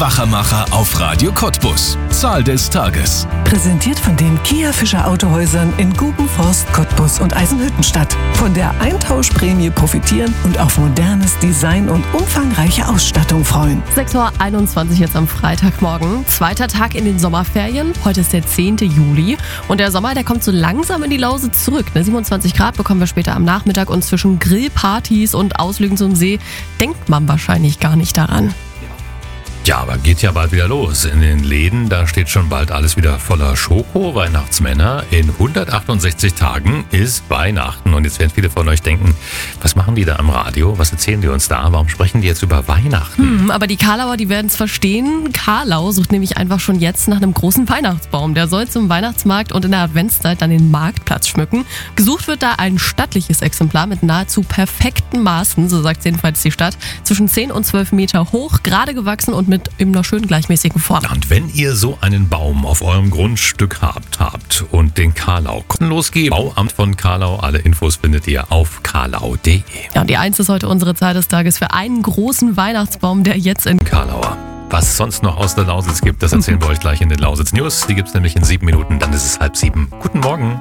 Wachermacher auf Radio Cottbus. Zahl des Tages. Präsentiert von den Kia Fischer Autohäusern in Gubenforst, Cottbus und Eisenhüttenstadt. Von der Eintauschprämie profitieren und auf modernes Design und umfangreiche Ausstattung freuen. 6:21 Uhr jetzt am Freitagmorgen. Zweiter Tag in den Sommerferien. Heute ist der 10. Juli. Und der Sommer, der kommt so langsam in die Lausitz zurück. 27 Grad bekommen wir später am Nachmittag. Und zwischen Grillpartys und Ausflügen zum See denkt man wahrscheinlich gar nicht daran. Ja, aber geht ja bald wieder los. In den Läden, da steht schon bald alles wieder voller Schoko-Weihnachtsmänner. In 168 Tagen ist Weihnachten. Und jetzt werden viele von euch denken, was machen die da am Radio? Was erzählen die uns da? Warum sprechen die jetzt über Weihnachten? Aber die Karlauer, die werden es verstehen. Karlau sucht nämlich einfach schon jetzt nach einem großen Weihnachtsbaum. Der soll zum Weihnachtsmarkt und in der Adventszeit dann den Marktplatz schmücken. Gesucht wird da ein stattliches Exemplar mit nahezu perfekten Maßen, so sagt jedenfalls die Stadt. Zwischen 10 und 12 Meter hoch, gerade gewachsen und mit eben einer schönen gleichmäßigen Form. Und wenn ihr so einen Baum auf eurem Grundstück habt und den Karlau kostenlos gebt, Bauamt von Karlau, alle Infos findet ihr auf karlau.de. Ja, und die 1 ist heute unsere Zahl des Tages für einen großen Weihnachtsbaum, der jetzt in Karlauer. Was es sonst noch aus der Lausitz gibt, das erzählen wir euch gleich in den Lausitz News. Die gibt es nämlich in 7 Minuten, dann ist es 6:30. Guten Morgen.